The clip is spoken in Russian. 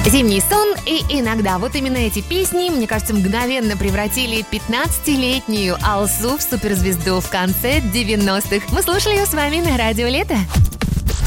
«Зимний сон» и «Иногда». Вот именно эти песни, мне кажется, мгновенно превратили 15-летнюю Алсу в суперзвезду в конце 90-х. Мы слушали ее с вами на Радио Лето.